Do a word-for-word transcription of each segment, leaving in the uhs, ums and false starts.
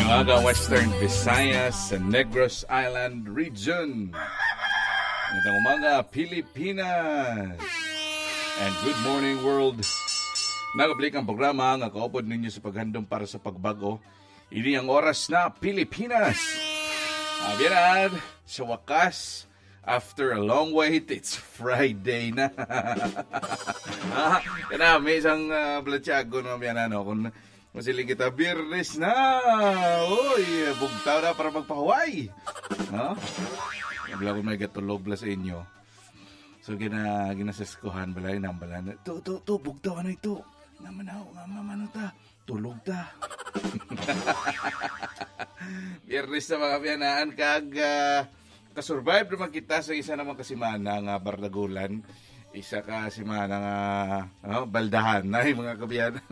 Mga Western Visayas sa Negros Island Region. Magandang umaga, Pilipinas. And good morning, world. Nagabalik ang programa nga kaupod ninyo sa paghandom para sa pagbago. Ini ang oras na Pilipinas. Abiyan, sa wakas, after a long wait, it's Friday na. ah, Kana, may isang uh, blatyago na biyan, ano, kung masiling kita, Birnes na! Uy, bugtaw na para magpahuway! No? Nagla ko may gatulog la sa inyo. So, gina, ginasaskuhan balay ng balan. To, to, to, bugtaw ano ito? Namanaw, nga mamano ta. Tulog ta. Birnes na mga piyanaan, kag uh, kasurvive naman kita sa isa naman kasimana nga bardagulan. Isa ka simana nga oh, baldahan na yung mga kabiyanan.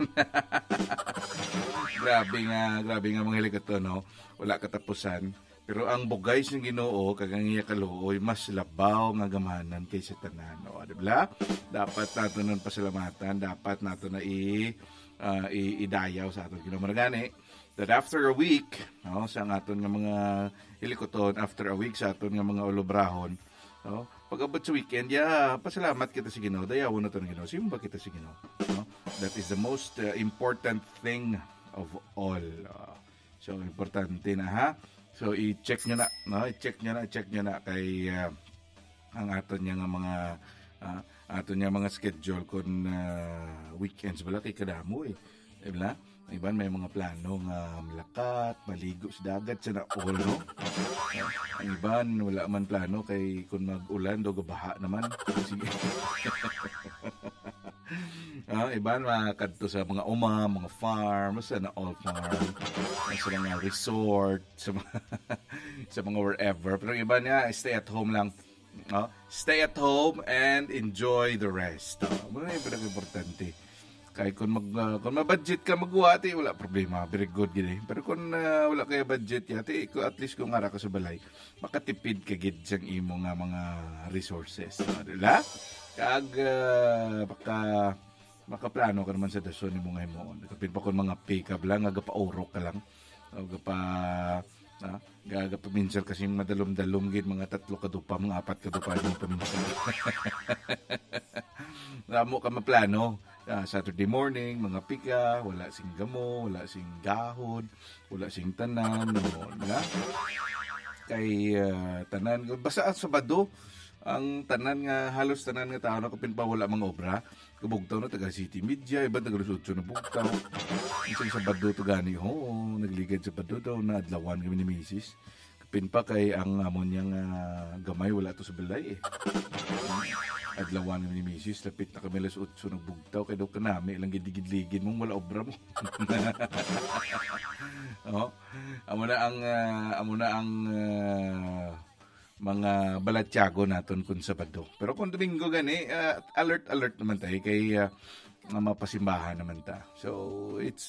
grabe nga, grabe nga mga hilikato, no? Wala katapusan. Pero ang bugay ng Ginoo kagang iya kaluoy mas labaw nga gamanan kaysa tanan, no? Diba? Dapat nato nun pasalamatan, dapat nato na i, uh, i idayaw sa aton Ginoo maragani. That after a week, no, sa aton nga mga hilikoton, after a week sa aton nga mga olobrahon, no? Pag-abot sa weekend, yeah, pasalamat kita sa Ginoo. Dayaw na ito ng Ginoo. Simba kita sa Ginoo. No? That is the most uh, important thing of all. Uh, so, importante na, ha? So, i-check nyo na. No? I-check nyo na. I-check nyo na kay uh, ang aton niya nga mga uh, aton niya mga schedule kung uh, weekends. Wala kay kadamo eh. Diba? Iban may mga plano nga malakat, maligo sa dagat sa naol, no? Ang iban wala man plano kay kung mag-ulan do gabaha naman. Sige. ah, iban makadto sa mga uma, mga farm, sa naol farm, sa mga resort, sa mga, sa mga wherever. Pero ang iban niya stay at home lang. No? Stay at home and enjoy the rest. Oh, ano yung pinag-importante? Kaya kung mag uh, kung ma-budget ka magwa ati wala problema, very good gid. Pero kung uh, wala kay budget yati at least kung ara ka sa balay makatipid ka gid sang imo nga mga resources, no? Dila kag uh, baka makaplano ka naman sa dason nimo nga imo. Kapin pa kun mga pick up lang aga pa orok ka lang o gapa na gaga paminsan kasi madalom-dalom gid mga tatlo ka dupa, mga apat ka dupa mo paminsan. Ramo ka maplano. Uh, Saturday morning, mga pika, wala sing gamo, wala sing gahod, wala sing tanan, wala. Kay uh, tanan, basta ang Sabado, ang tanan nga, halos tanan nga tao na kapin pa wala mga obra, kabugtaw na taga City Media, iba taga Lusutso na bugtaw. Isang Sabado to gani, ho, nagligad sa Sabado daw na adlawan kami ni Missus Kapin pa kay ang amon niyang uh, gamay, wala to sa balay eh. Adlawan ni Missus lapit na kami las utso nagbugtaw kay daw kanami ilang gidigid-ligid mong wala obra mo. Oh, amo na ang uh, amo na ang uh, mga balatyago naton kun Sabado. Pero kung Domingo gani uh, alert alert naman tayo kay uh, mapasimbahan naman ta. So it's